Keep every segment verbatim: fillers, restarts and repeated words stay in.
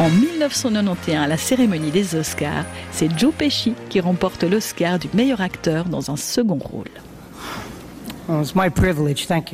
En dix-neuf cent quatre-vingt-onze, à la cérémonie des Oscars, c'est Joe Pesci qui remporte l'Oscar du meilleur acteur dans un second rôle. Oh, it's my privilege, thank you.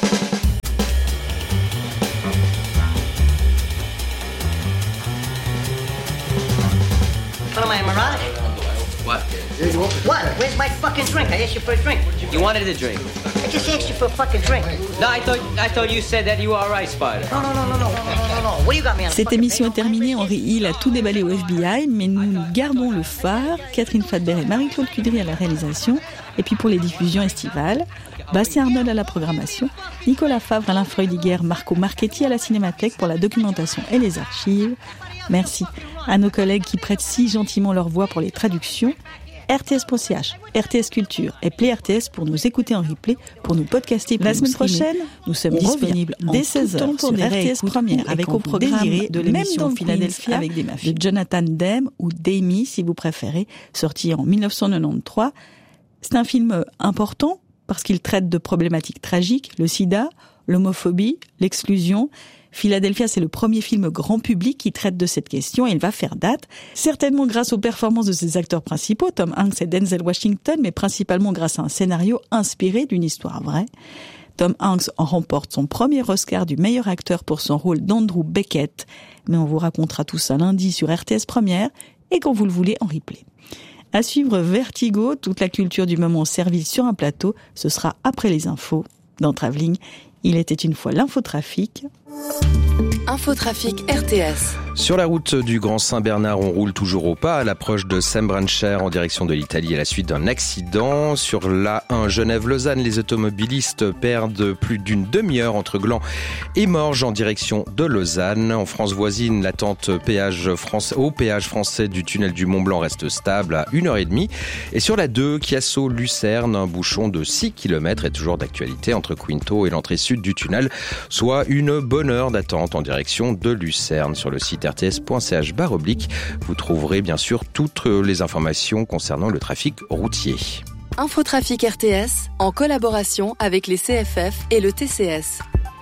What am I, a mirage? What? What? Where's my fucking drink? I asked you for a drink. You wanted a drink? I just asked you for a fucking drink. No, I thought I thought you said that you were alright, Spider. No, no, no, no, no, no, no, no. What do you got me on? Cette émission est terminée, Henri Hill a tout déballé au F B I, mais nous nous gardons le phare, Catherine Fadbert et Marie-Claude Cudry à la réalisation, et puis pour les diffusions estivales, Bastien Arnold à la programmation, Nicolas Favre, Alain Freudiger, Marco Marchetti à la Cinémathèque pour la documentation et les archives. Merci à nos collègues qui prêtent si gentiment leur voix pour les traductions. R T S point C H, R T S Culture et Play R T S pour nous écouter en replay, pour nous podcaster. Pour la nous semaine streamer. Prochaine, nous sommes disponibles dès seize heures pour sur R T S Première avec au programme de l'émission Philadelphia avec des mafieux de Jonathan Demme ou Demi si vous préférez, sorti en dix-neuf cent quatre-vingt-treize. C'est un film important parce qu'il traite de problématiques tragiques, le sida, l'homophobie, l'exclusion. Philadelphia, c'est le premier film grand public qui traite de cette question et il va faire date, certainement grâce aux performances de ses acteurs principaux, Tom Hanks et Denzel Washington, mais principalement grâce à un scénario inspiré d'une histoire vraie. Tom Hanks en remporte son premier Oscar du meilleur acteur pour son rôle d'Andrew Beckett, mais on vous racontera tout ça lundi sur R T S Première et quand vous le voulez en replay. À suivre Vertigo, toute la culture du moment servie sur un plateau, ce sera après les infos dans Travelling. Il était une fois l'infotrafic. Infotrafic R T S. Sur la route du Grand Saint-Bernard, on roule toujours au pas à l'approche de Sembrancher en direction de l'Italie à la suite d'un accident. Sur l'A un Genève-Lausanne, les automobilistes perdent plus d'une demi-heure entre Gland et Morges en direction de Lausanne. En France voisine, l'attente péage français, au péage français du tunnel du Mont-Blanc reste stable à une heure trente. Et sur la deux, Chiasso-Lucerne, un bouchon de six kilomètres est toujours d'actualité entre Quinto et l'entrée sud du tunnel, soit une bonne heure d'attente en direction de Lucerne. Sur le site R T S point C H barre oblique, vous trouverez bien sûr toutes les informations concernant le trafic routier. Infotrafic R T S, en collaboration avec les C F F et le T C S.